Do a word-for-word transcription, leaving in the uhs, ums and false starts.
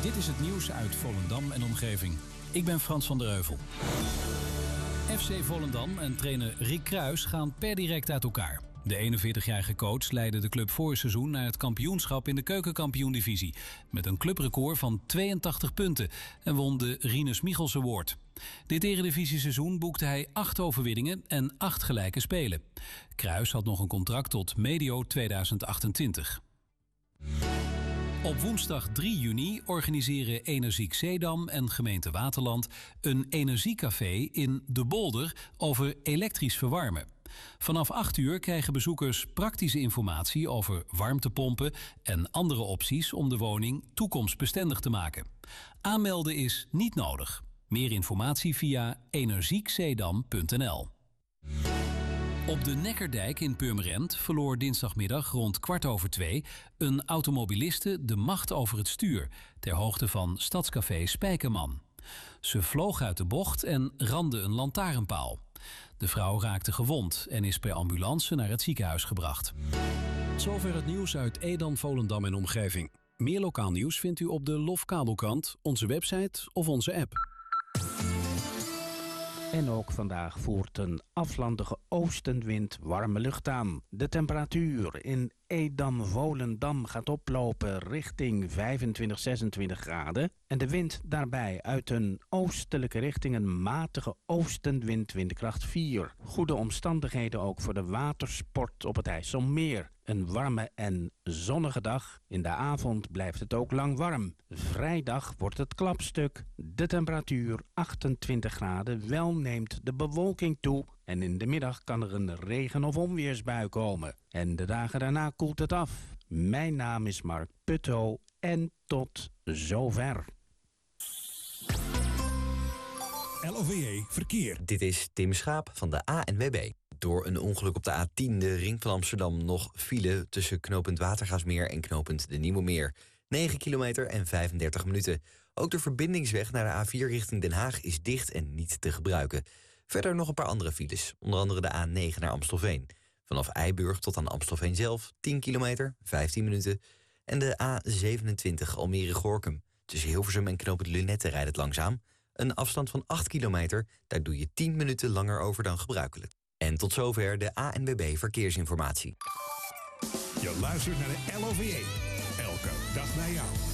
Dit is het nieuws uit Volendam en omgeving. Ik ben Frans van der Heuvel. F C Volendam en trainer Rick Kruijs gaan per direct uit elkaar. De eenenveertigjarige coach leidde de club vorig seizoen naar het kampioenschap in de keukenkampioen-divisie. Met een clubrecord van tweeëntachtig punten en won de Rinus Michels Award. Dit eredivisie-seizoen boekte hij acht overwinningen en acht gelijke spelen. Kruijs had nog een contract tot medio tweeduizend achtentwintig. Op woensdag drie juni organiseren Energiek Zeedam en gemeente Waterland een energiecafé in De Bolder over elektrisch verwarmen. Vanaf acht uur krijgen bezoekers praktische informatie over warmtepompen en andere opties om de woning toekomstbestendig te maken. Aanmelden is niet nodig. Meer informatie via energiekzeedam punt n l. Op de Neckerdijk in Purmerend verloor dinsdagmiddag rond kwart over twee een automobiliste de macht over het stuur ter hoogte van Stadscafé Spijkerman. Ze vloog uit de bocht en ramde een lantaarnpaal. De vrouw raakte gewond en is per ambulance naar het ziekenhuis gebracht. Zover het nieuws uit Edam, Volendam en omgeving. Meer lokaal nieuws vindt u op de Lof Kabelkrant, onze website of onze app. En ook vandaag voert een aflandige oostenwind warme lucht aan. De temperatuur in Edam-Volendam gaat oplopen richting vijfentwintig, zesentwintig graden. En de wind daarbij uit een oostelijke richting een matige oostenwind, windkracht vier. Goede omstandigheden ook voor de watersport op het IJsselmeer. Een warme en zonnige dag. In de avond blijft het ook lang warm. Vrijdag wordt het klapstuk. De temperatuur achtentwintig graden. Wel neemt de bewolking toe. En in de middag kan er een regen- of onweersbui komen. En de dagen daarna koelt het af. Mijn naam is Mark Putto en tot zover. L O V E Verkeer. Dit is Tim Schaap van de A N W B. Door een ongeluk op de A tien, de ring van Amsterdam, nog file tussen knooppunt Watergaasmeer en knooppunt De Nieuwe Meer. negen kilometer en vijfendertig minuten. Ook de verbindingsweg naar de A vier richting Den Haag is dicht en niet te gebruiken. Verder nog een paar andere files, onder andere de A negen naar Amstelveen. Vanaf Eiburg tot aan Amstelveen zelf, tien kilometer, vijftien minuten. En de A zevenentwintig Almere-Gorkum. Tussen Hilversum en knooppunt Lunette rijdt het langzaam. Een afstand van acht kilometer, daar doe je tien minuten langer over dan gebruikelijk. En tot zover de A N W B Verkeersinformatie. Je luistert naar de L O V E. Elke dag bij jou.